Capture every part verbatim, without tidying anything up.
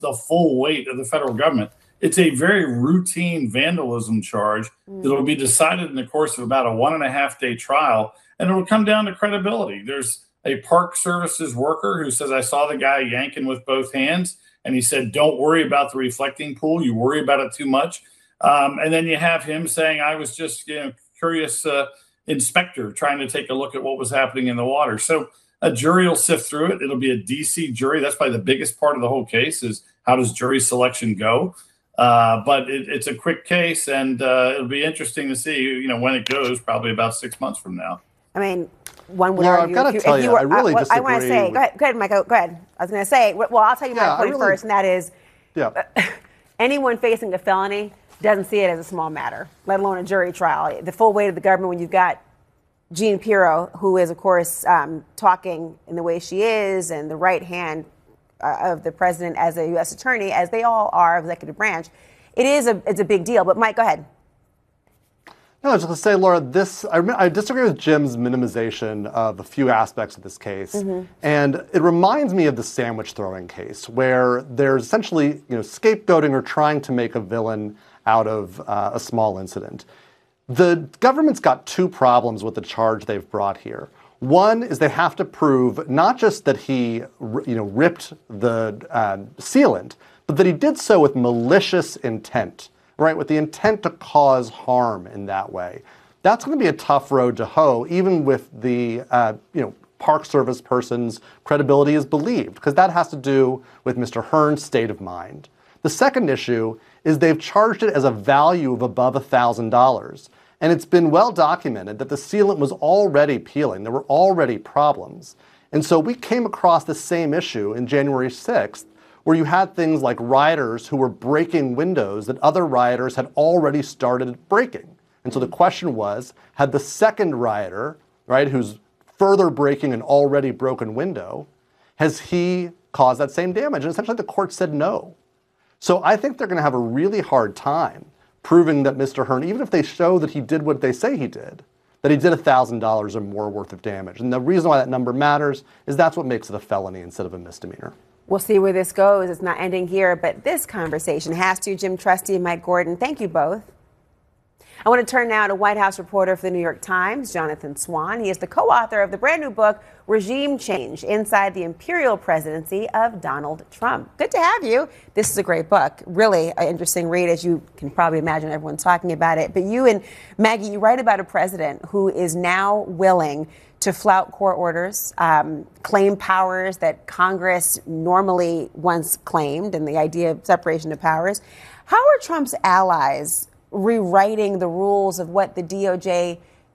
the full weight of the federal government. It's a very routine vandalism charge mm. that will be decided in the course of about a one and a half day trial, and it will come down to credibility. There's a Park Services worker who says, I saw the guy yanking with both hands, and he said, don't worry about the reflecting pool. You worry about it too much. Um, and then you have him saying, I was just you know, curious uh, inspector trying to take a look at what was happening in the water. So a jury will sift through it. It'll be a D C jury. That's probably the biggest part of the whole case is how does jury selection go? Uh, but it, it's a quick case, and uh, it'll be interesting to see, you know, when it goes, probably about six months from now. I mean, one would Laura, argue. I've got to tell you, you were, I really uh, disagree. I want to say, with... go ahead, go ahead, Michael, go ahead. I was going to say, well, I'll tell you my yeah, point really... first, and that is, yeah. anyone facing a felony doesn't see it as a small matter, let alone a jury trial. The full weight of the government, when you've got Jean Pirro, who is, of course, um, talking in the way she is, and the right hand uh, of the president as a U S attorney, as they all are, executive branch, it is a it's a big deal. But Mike, go ahead. No, I was just going to say, Laura, this I, I disagree with Jim's minimization of a few aspects of this case. Mm-hmm. And it reminds me of the sandwich throwing case, where there's essentially you know, scapegoating or trying to make a villain out of uh, a small incident. The government's got two problems with the charge they've brought here. One is they have to prove not just that he you know, ripped the uh, sealant, but that he did so with malicious intent. Right, with the intent to cause harm in that way. That's going to be a tough road to hoe, even with the uh, you know Park Service person's credibility is believed, because that has to do with Mister Hearn's state of mind. The second issue is they've charged it as a value of above one thousand dollars. And it's been well documented that the sealant was already peeling. There were already problems. And so we came across the same issue in January sixth, where you had things like rioters who were breaking windows that other rioters had already started breaking. And so the question was, had the second rioter, right, who's further breaking an already broken window, has he caused that same damage? And essentially the court said no. So I think they're going to have a really hard time proving that Mister Hearn, even if they show that he did what they say he did, that he did one thousand dollars or more worth of damage. And the reason why that number matters is that's what makes it a felony instead of a misdemeanor. We'll see where this goes. It's not ending here, but this conversation has to. Jim Trusty and Mike Gordon, thank you both. I want to turn now to White House reporter for the New York Times, Jonathan Swan. He is the co-author of the brand new book, Regime Change, Inside the Imperial Presidency of Donald Trump. Good to have you. This is a great book. Really an interesting read, as you can probably imagine everyone talking about it. But you and Maggie, you write about a president who is now willing to flout court orders, um, claim powers that Congress normally once claimed, and the idea of separation of powers. How are Trump's allies rewriting the rules of what the D O J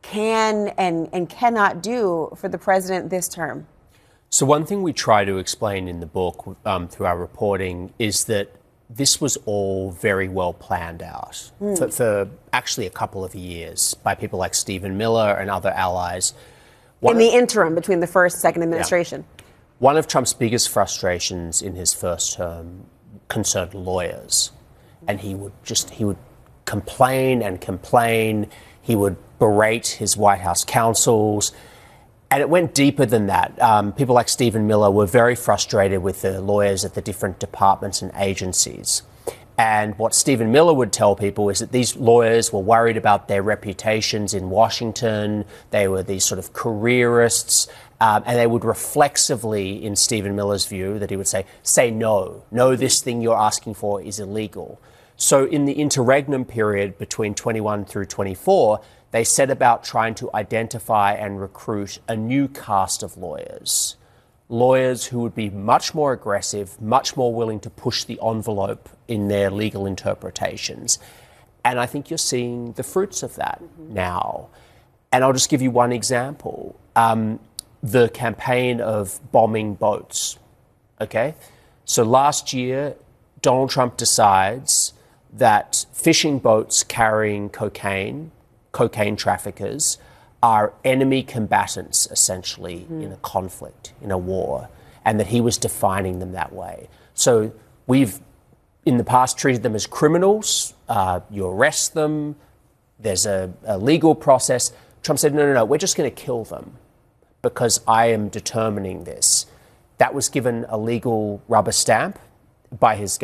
can and, and cannot do for the president this term? So one thing we try to explain in the book um, through our reporting is that this was all very well planned out mm. for, for actually a couple of years by people like Stephen Miller and other allies. One in the of, interim between the first and second administration. Yeah. One of Trump's biggest frustrations in his first term concerned lawyers. And he would just, he would complain and complain. He would berate his White House counsels. And it went deeper than that. Um, people like Stephen Miller were very frustrated with the lawyers at the different departments and agencies. And what Stephen Miller would tell people is that these lawyers were worried about their reputations in Washington. They were these sort of careerists. Um, and they would reflexively, in Stephen Miller's view, that he would say, say no. No, this thing you're asking for is illegal. So in the interregnum period between twenty-one through twenty-four, they set about trying to identify and recruit a new cast of lawyers. Lawyers who would be much more aggressive, much more willing to push the envelope in their legal interpretations. And I think you're seeing the fruits of that mm-hmm. now. And I'll just give you one example. Um, the campaign of bombing boats, okay? So last year, Donald Trump decides that fishing boats carrying cocaine, cocaine traffickers, are enemy combatants, essentially, mm. in a conflict, in a war, and that he was defining them that way. So we've, in the past, treated them as criminals. Uh, you arrest them. There's a, a legal process. Trump said, no, no, no, we're just going to kill them because I am determining this. That was given a legal rubber stamp. by his